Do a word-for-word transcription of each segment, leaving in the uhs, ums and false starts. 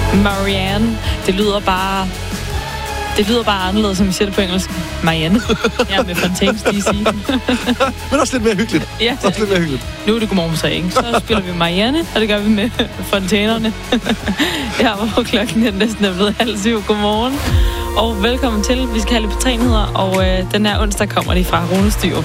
Marianne. Det lyder bare... Det lyder bare anderledes, som vi siger det på engelsk. Marianne. Ja, med Fontaines D C. Men også lidt mere hyggeligt. Ja, også lidt mere hyggeligt. Nu er det godmorgen så, ikke? Så spiller vi Marianne, og det gør vi med Fontænerne. Ja, hvor klokken er næsten er blevet halv syv. Godmorgen. Og velkommen til. Vi skal have lidt på tre nyheder, og øh, den her onsdag kommer de fra Rune Styrup.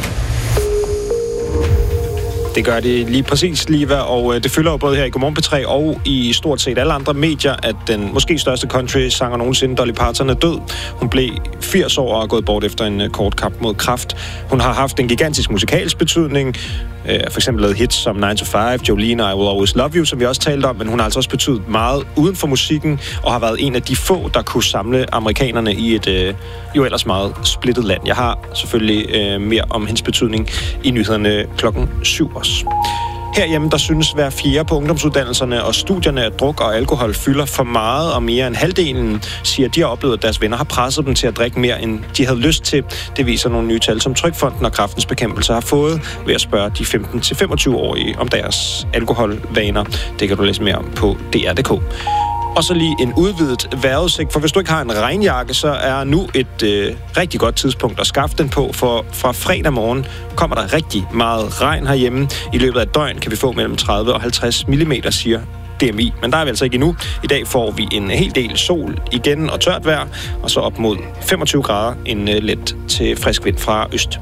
Det gør det lige præcis, Liva, og øh, det fylder jo både her i Godmorgen P tre og i stort set alle andre medier, at den måske største country-sanger nogensinde, Dolly Parton, er død. Hun blev firs år og er gået bort efter en øh, kort kamp mod kræft. Hun har haft en gigantisk musikalsk betydning, øh, for eksempel lavet hits som nine to five, Jolene og I Will Always Love You, som vi også talte om, men hun har altså også betydet meget uden for musikken, og har været en af de få, der kunne samle amerikanerne i et øh, jo ellers meget splittet land. Jeg har selvfølgelig øh, mere om hendes betydning i nyhederne klokken syv også. Herhjemme, der synes hver fjerde på ungdomsuddannelserne og studierne, at druk og alkohol fylder for meget, og mere end halvdelen siger, at de har oplevet, at deres venner har presset dem til at drikke mere, end de havde lyst til. Det viser nogle nye tal, som Trygfonden og Kræftens Bekæmpelse har fået ved at spørge de femten til femogtyve-årige om deres alkoholvaner. Det kan du læse mere om på D R punktum d k. Og så lige en udvidet vejrudsigt, for hvis du ikke har en regnjakke, så er nu et øh, rigtig godt tidspunkt at skaffe den på, for fra fredag morgen kommer der rigtig meget regn herhjemme. I løbet af et døgn kan vi få mellem tredive og halvtreds millimeter, siger D M I. Men der er vi altså ikke endnu. I dag får vi en hel del sol igen og tørt vejr, og så op mod femogtyve grader, en øh, let til frisk vind fra øst.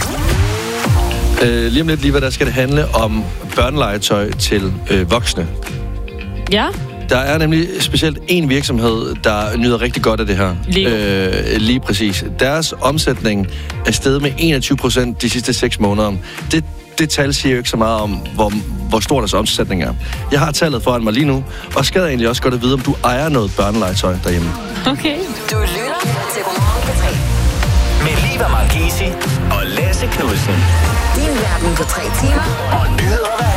Øh, lige om lidt, lige hvad der skal det handle om børnelegetøj til øh, voksne. Ja. Der er nemlig specielt en virksomhed, der nyder rigtig godt af det her. Lige, øh, lige præcis. Deres omsætning er steget med enogtyve procent de sidste seks måneder. Det, det tal siger jo ikke så meget om, hvor, hvor stor deres omsætning er. Jeg har tallet foran mig lige nu, og skal egentlig også godt at vide, om du ejer noget børnelegetøj derhjemme. Okay. Du lytter til Godmorgen P tre. Med Liva Marchesi og Lasse Knudsen. Din verden på tre timer og nyheder hver